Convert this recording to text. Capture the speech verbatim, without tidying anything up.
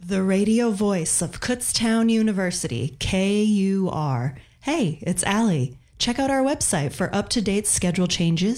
The radio voice of Kutztown University, K U R. Hey, it's Allie. Check out our website for up-to-date schedule changes,